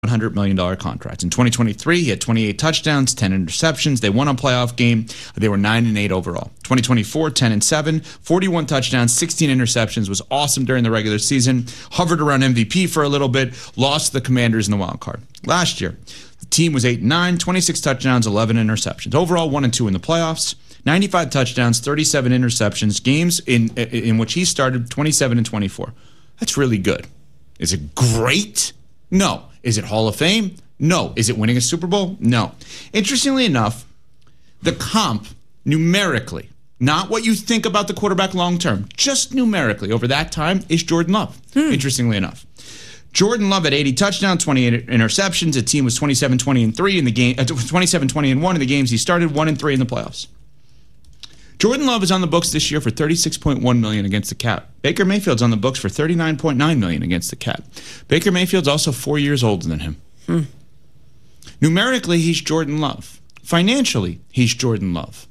$100 million contracts. In 2023, he had 28 touchdowns, 10 interceptions. They won a playoff game. They were 9-8 overall. 2024, 10-7, 41 touchdowns, 16 interceptions. Was awesome during the regular season. Hovered around MVP for a little bit. Lost the Commanders in the wild card. Last year, the team was 8-9, 26 touchdowns, 11 interceptions. Overall, 1-2 in the playoffs. 95 touchdowns, 37 interceptions. Games in which he started 27-24. That's really good. Is it great? No. Is it Hall of Fame? No. Is it winning a Super Bowl? No. Interestingly enough, the comp numerically, not what you think about the quarterback long term, just numerically over that time is Jordan Love. Interestingly enough. Jordan Love had 80 touchdowns, 28 interceptions. The team was 27-20-3 in the game, 27-20-1 in the games he started, 1-3 in the playoffs. Jordan Love is on the books this year for $36.1 million against the cap. Baker Mayfield's on the books for $39.9 million against the cap. Baker Mayfield's also 4 years older than him. Numerically, he's Jordan Love. Financially, he's Jordan Love.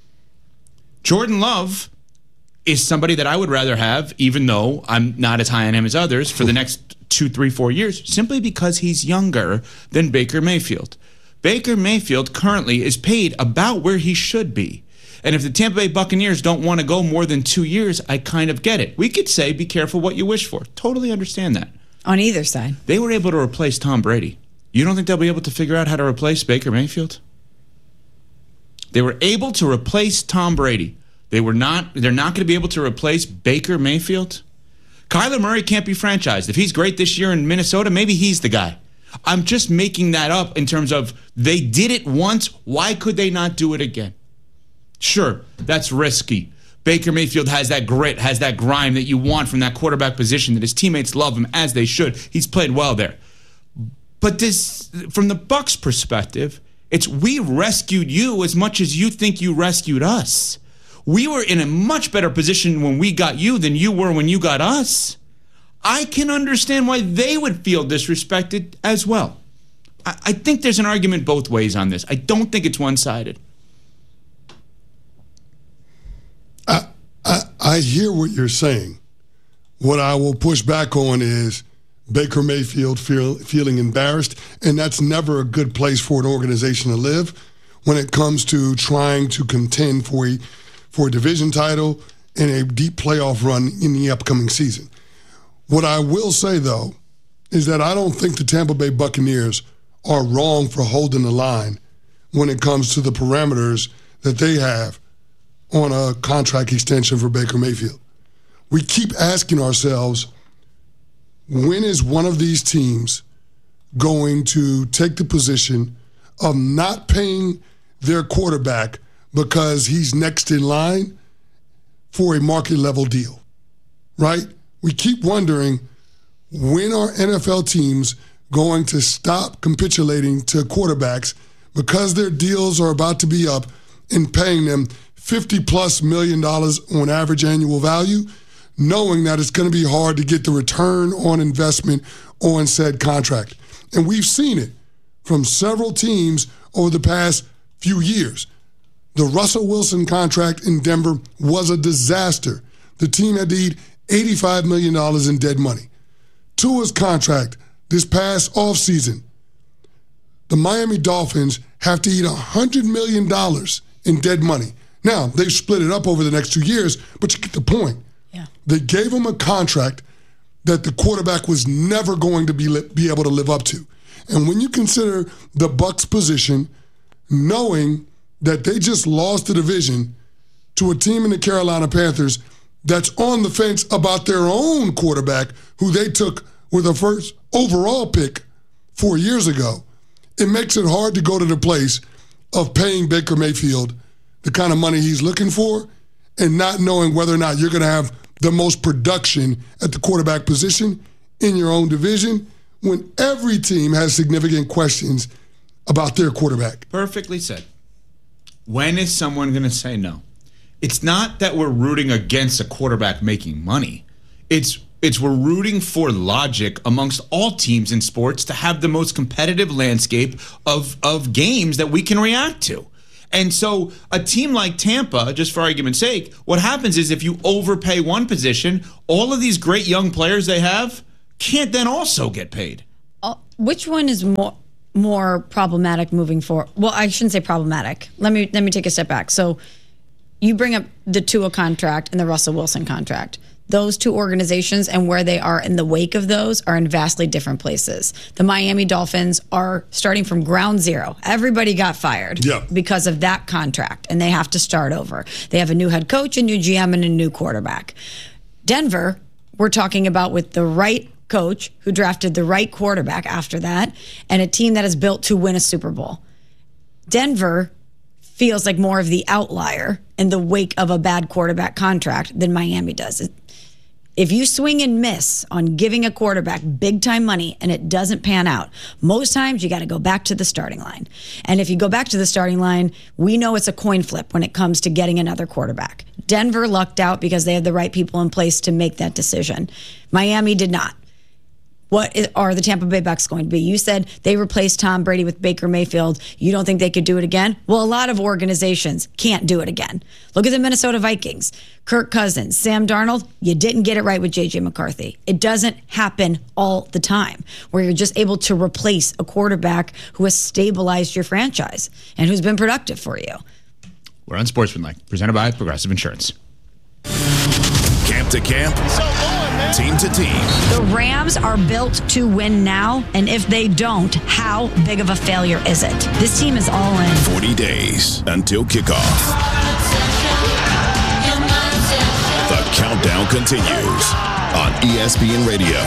Jordan Love is somebody that I would rather have, even though I'm not as high on him as others, for the next 2, 3, 4 years, simply because he's younger than Baker Mayfield. Baker Mayfield currently is paid about where he should be. And if the Tampa Bay Buccaneers don't want to go more than 2 years, I kind of get it. We could say, be careful what you wish for. Totally understand that. On either side. They were able to replace Tom Brady. You don't think they'll be able to figure out how to replace Baker Mayfield? They were able to replace Tom Brady. They're not going to be able to replace Baker Mayfield. Kyler Murray can't be franchised. If he's great this year in Minnesota, maybe he's the guy. I'm just making that up in terms of they did it once. Why could they not do it again? Sure, that's risky. Baker Mayfield has that grit, has that grime that you want from that quarterback position, that his teammates love him as they should. He's played well there. But this, from the Bucs' perspective, it's we rescued you as much as you think you rescued us. We were in a much better position when we got you than you were when you got us. I can understand why they would feel disrespected as well. I think there's an argument both ways on this. I don't think it's one-sided. I hear what you're saying. What I will push back on is Baker Mayfield feeling embarrassed, and that's never a good place for an organization to live when it comes to trying to contend for a division title and a deep playoff run in the upcoming season. What I will say, though, is that I don't think the Tampa Bay Buccaneers are wrong for holding the line when it comes to the parameters that they have on a contract extension for Baker Mayfield. We keep asking ourselves, when is one of these teams going to take the position of not paying their quarterback because he's next in line for a market-level deal, right? We keep wondering, when are NFL teams going to stop capitulating to quarterbacks because their deals are about to be up and paying them $50+ million on average annual value, knowing that it's going to be hard to get the return on investment on said contract. And we've seen it from several teams over the past few years. The Russell Wilson contract in Denver was a disaster. The team had to eat $85 million in dead money. Tua's contract this past offseason, the Miami Dolphins have to eat $100 million in dead money. Now, they've split it up over the next 2 years, but you get the point. Yeah. They gave him a contract that the quarterback was never going to be able to live up to. And when you consider the Bucs' position, knowing that they just lost the division to a team in the Carolina Panthers that's on the fence about their own quarterback, who they took with a first overall pick 4 years ago, it makes it hard to go to the place of paying Baker Mayfield the kind of money he's looking for and not knowing whether or not you're going to have the most production at the quarterback position in your own division when every team has significant questions about their quarterback. Perfectly said. When is someone going to say no? It's not that we're rooting against a quarterback making money. It's we're rooting for logic amongst all teams in sports to have the most competitive landscape of games that we can react to. And so a team like Tampa, just for argument's sake, what happens is if you overpay one position, all of these great young players they have can't then also get paid. which one is more problematic moving forward? Well, I shouldn't say problematic. Let me take a step back. So you bring up the Tua contract and the Russell Wilson contract. Those two organizations and where they are in the wake of those are in vastly different places. The Miami Dolphins are starting from ground zero. Everybody got fired because of that contract, and they have to start over. They have a new head coach, a new GM, and a new quarterback. Denver, we're talking about with the right coach who drafted the right quarterback after that, and a team that is built to win a Super Bowl. Denver feels like more of the outlier in the wake of a bad quarterback contract than Miami does. If you swing and miss on giving a quarterback big time money and it doesn't pan out, most times you got to go back to the starting line. And if you go back to the starting line, we know it's a coin flip when it comes to getting another quarterback. Denver lucked out because they had the right people in place to make that decision. Miami did not. What are the Tampa Bay Bucks going to be? You said they replaced Tom Brady with Baker Mayfield. You don't think they could do it again? Well, a lot of organizations can't do it again. Look at the Minnesota Vikings. Kirk Cousins, Sam Darnold, you didn't get it right with J.J. McCarthy. It doesn't happen all the time where you're just able to replace a quarterback who has stabilized your franchise and who's been productive for you. We're on Sportsmanlike, presented by Progressive Insurance. Camp to camp, team to team. The Rams are built to win now, and if they don't, how big of a failure is it? This team is all in. 40 days until kickoff. The countdown continues on ESPN Radio.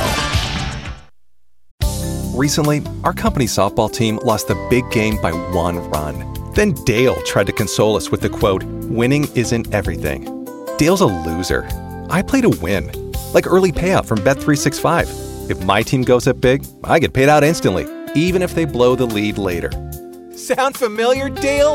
Recently, our company's softball team lost the big game by 1 run. Then Dale tried to console us with the quote, "Winning isn't everything." Dale's a loser. I play to win, like early payout from Bet365. If my team goes up big, I get paid out instantly, even if they blow the lead later. Sound familiar, Dale?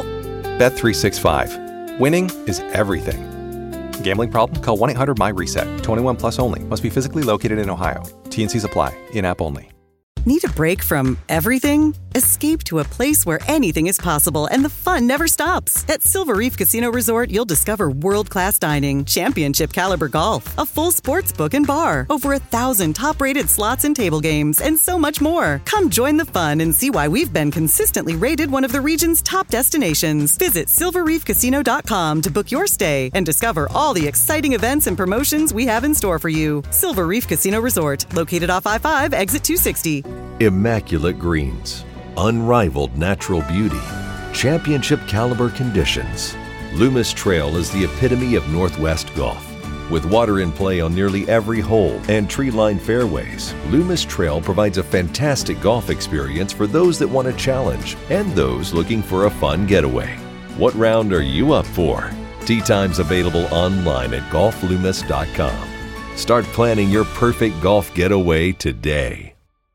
Bet365. Winning is everything. Gambling problem? Call 1-800-MY-RESET. 21 plus only. Must be physically located in Ohio. T&Cs apply. In-app only. Need a break from everything? Escape to a place where anything is possible and the fun never stops. At Silver Reef Casino Resort, you'll discover world-class dining, championship caliber golf, a full sports book and bar, over 1,000 top-rated slots and table games, and so much more. Come join the fun and see why we've been consistently rated one of the region's top destinations. Visit silverreefcasino.com to book your stay and discover all the exciting events and promotions we have in store for you. Silver Reef Casino Resort, located off I-5, exit 260. Immaculate greens, unrivaled natural beauty, championship caliber conditions. Loomis Trail is the epitome of Northwest golf. With water in play on nearly every hole and tree-lined fairways, Loomis Trail provides a fantastic golf experience for those that want a challenge and those looking for a fun getaway. What round are you up for? Tee times available online at golfloomis.com. Start planning your perfect golf getaway today.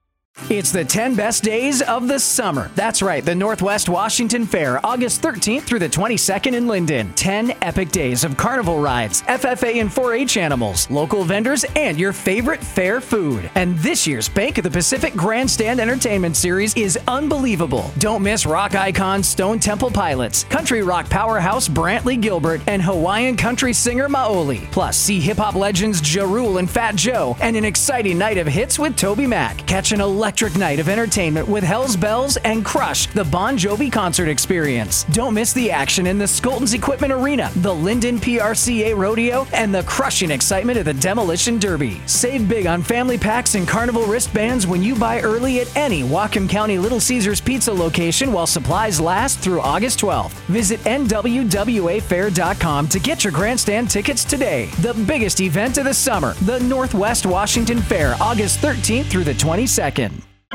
It's the 10 best days of the summer. That's right, the Northwest Washington Fair, August 13th through the 22nd in Linden. 10 epic days of carnival rides, FFA and 4-H animals, local vendors, and your favorite fair food. And this year's Bank of the Pacific Grandstand Entertainment Series is unbelievable. Don't miss rock icons Stone Temple Pilots, country rock powerhouse Brantley Gilbert, and Hawaiian country singer Maoli. Plus, see hip-hop legends Ja Rule and Fat Joe, and an exciting night of hits with Toby Mac. Catch an electric night of entertainment with Hell's Bells and Crush, the Bon Jovi concert experience. Don't miss the action in the Skoltons Equipment Arena, the Linden PRCA Rodeo, and the crushing excitement of the Demolition Derby. Save big on family packs and carnival wristbands when you buy early at any Whatcom County Little Caesars Pizza location while supplies last through August 12th. Visit NWWAfair.com to get your grandstand tickets today. The biggest event of the summer, the Northwest Washington Fair, August 13th through the 22nd.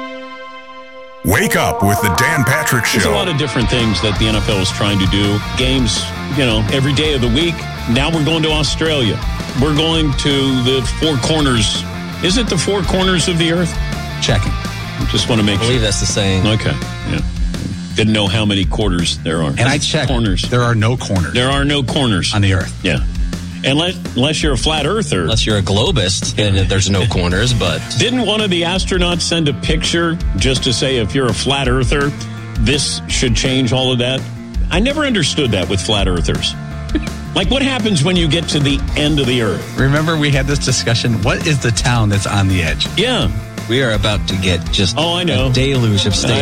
Wake up with the Dan Patrick Show. There's a lot of different things that the NFL is trying to do. Games, every day of the week. Now we're going to Australia. We're going to the four corners. Is it the four corners of the earth? Checking. Just want to make sure. I believe that's the saying. Okay. Yeah. Didn't know how many quarters there are. And I checked. Corners. There are no corners. There are no corners. On the earth. Yeah. Unless you're a flat earther. Unless you're a globist, then there's no corners, but... Didn't one of the astronauts send a picture just to say if you're a flat earther, this should change all of that? I never understood that with flat earthers. Like, what happens when you get to the end of the earth? Remember we had this discussion? What is the town that's on the edge? Yeah. We are about to get just I know. a deluge of state